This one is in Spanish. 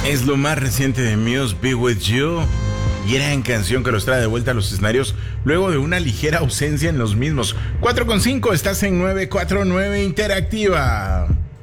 Es lo más reciente de Muse, Be With You. Gran canción que los trae de vuelta a los escenarios luego de una ligera ausencia en los mismos. 4:5, estás en 949 Interactiva.